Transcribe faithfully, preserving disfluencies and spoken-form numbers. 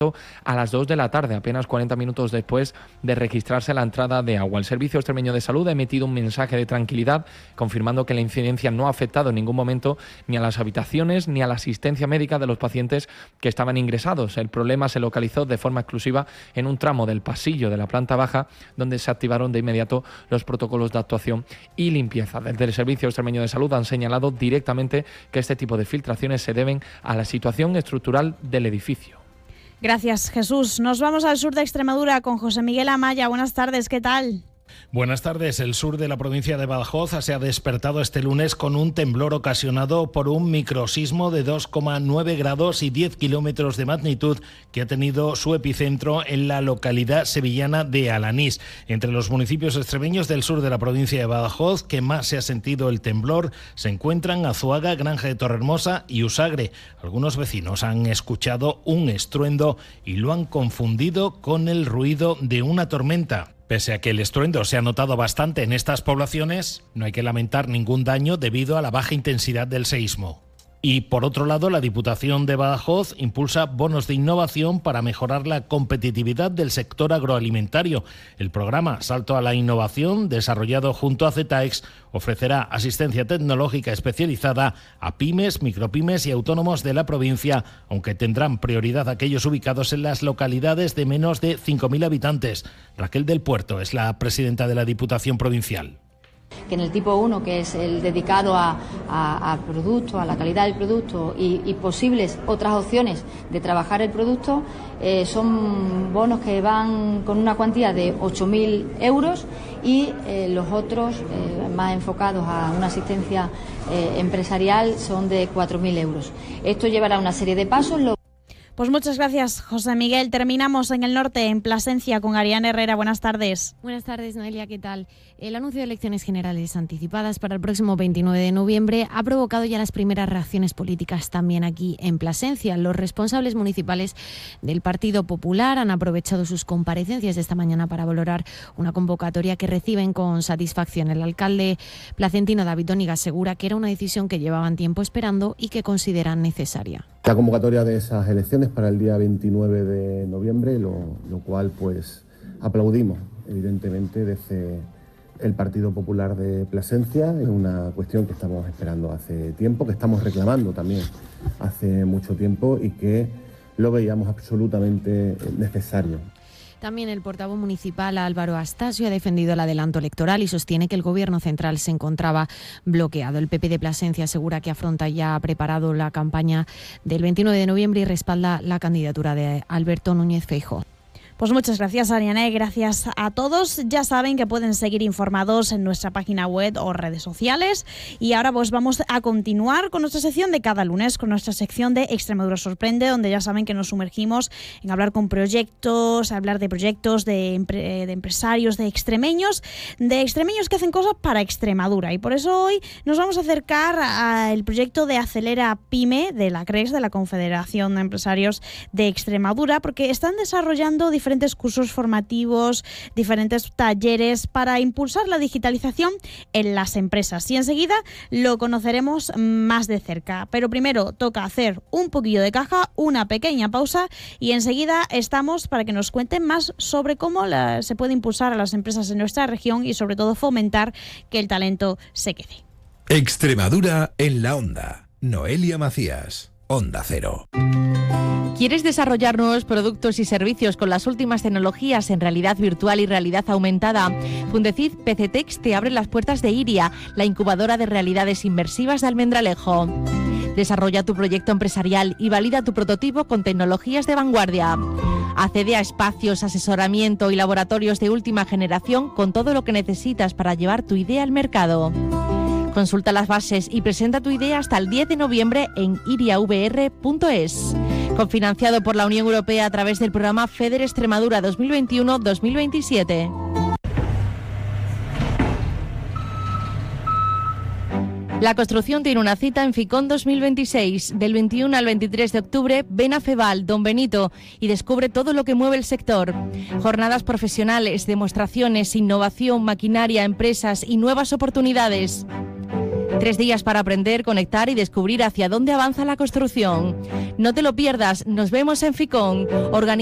a las dos de la tarde, apenas cuarenta minutos después de registrarse la entrada de agua. El Servicio Extremeño de Salud ha emitido un mensaje de tranquilidad, confirmando que la incidencia no ha afectado en ningún momento ni a las habitaciones ni a la asistencia médica de los pacientes que estaban ingresados. El problema se localizó de forma exclusiva en un tramo del pasillo de la planta baja, donde se activaron de inmediato los protocolos de actuación y limpieza. Desde el Servicio Extremeño de Salud han señalado directamente que este tipo de filtraciones se deben a la situación estructural del edificio. Gracias, Jesús. Nos vamos al sur de Extremadura con José Miguel Amaya. Buenas tardes, ¿qué tal? Buenas tardes. El sur de la provincia de Badajoz se ha despertado este lunes con un temblor ocasionado por un microsismo de dos coma nueve grados y diez kilómetros de magnitud que ha tenido su epicentro en la localidad sevillana de Alanís. Entre los municipios extremeños del sur de la provincia de Badajoz que más se ha sentido el temblor se encuentran Azuaga, Granja de Torrehermosa y Usagre. Algunos vecinos han escuchado un estruendo y lo han confundido con el ruido de una tormenta. Pese a que el estruendo se ha notado bastante en estas poblaciones, no hay que lamentar ningún daño debido a la baja intensidad del seísmo. Y por otro lado, la Diputación de Badajoz impulsa bonos de innovación para mejorar la competitividad del sector agroalimentario. El programa Salto a la Innovación, desarrollado junto a Cetaex, ofrecerá asistencia tecnológica especializada a pymes, micropymes y autónomos de la provincia, aunque tendrán prioridad aquellos ubicados en las localidades de menos de cinco mil habitantes. Raquel del Puerto es la presidenta de la Diputación Provincial. Que en el tipo uno, que es el dedicado a, a, a producto, a la calidad del producto y, y posibles otras opciones de trabajar el producto, eh, son bonos que van con una cuantía de ocho mil euros y eh, los otros, eh, más enfocados a una asistencia eh, empresarial, son de cuatro mil euros. Esto llevará una serie de pasos. Lo Pues muchas gracias, José Miguel. Terminamos en el norte, en Plasencia, con Ariane Herrera. Buenas tardes. Buenas tardes, Noelia, ¿qué tal? El anuncio de elecciones generales anticipadas para el próximo veintinueve de noviembre ha provocado ya las primeras reacciones políticas también aquí en Plasencia. Los responsables municipales del Partido Popular han aprovechado sus comparecencias de esta mañana para valorar una convocatoria que reciben con satisfacción. El alcalde placentino David Óniga asegura que era una decisión que llevaban tiempo esperando y que consideran necesaria. La convocatoria de esas elecciones para el día veintinueve de noviembre, lo, lo cual pues aplaudimos evidentemente desde el Partido Popular de Plasencia. Es una cuestión que estamos esperando hace tiempo, que estamos reclamando también hace mucho tiempo y que lo veíamos absolutamente necesario. También el portavoz municipal Álvaro Astasio ha defendido el adelanto electoral y sostiene que el gobierno central se encontraba bloqueado. El P P de Plasencia asegura que afronta ya ha preparado la campaña del veintinueve de noviembre y respalda la candidatura de Alberto Núñez Feijóo. Pues muchas gracias, Ariane, gracias a todos. Ya saben que pueden seguir informados en nuestra página web o redes sociales. Y ahora pues vamos a continuar con nuestra sección de cada lunes, con nuestra sección de Extremadura Sorprende, donde ya saben que nos sumergimos en hablar con proyectos, hablar de proyectos de, empre- de empresarios, de extremeños, de extremeños que hacen cosas para Extremadura. Y por eso hoy nos vamos a acercar al proyecto de Acelera Pyme de la C R E S, de la Confederación de Empresarios de Extremadura, porque están desarrollando diferentes diferentes cursos formativos, diferentes talleres para impulsar la digitalización en las empresas. Y enseguida lo conoceremos más de cerca. Pero primero toca hacer un poquillo de caja, una pequeña pausa y enseguida estamos para que nos cuenten más sobre cómo la, se puede impulsar a las empresas en nuestra región y sobre todo fomentar que el talento se quede. Extremadura en la onda. Noelia Macías, Onda Cero. ¿Quieres desarrollar nuevos productos y servicios con las últimas tecnologías en realidad virtual y realidad aumentada? Fundecid P C Tex te abre las puertas de Iria, la incubadora de realidades inmersivas de Almendralejo. Desarrolla tu proyecto empresarial y valida tu prototipo con tecnologías de vanguardia. Accede a espacios, asesoramiento y laboratorios de última generación con todo lo que necesitas para llevar tu idea al mercado. Consulta las bases y presenta tu idea hasta el diez de noviembre en iriavr punto es. Cofinanciado por la Unión Europea a través del programa FEDER Extremadura dos mil veintiuno dos mil veintisiete. La construcción tiene una cita en FICON dos mil veintiséis. Del veintiuno al veintitrés de octubre, ven a Feval, Don Benito, y descubre todo lo que mueve el sector. Jornadas profesionales, demostraciones, innovación, maquinaria, empresas y nuevas oportunidades. Tres días para aprender, conectar y descubrir hacia dónde avanza la construcción. No te lo pierdas, nos vemos en FICON.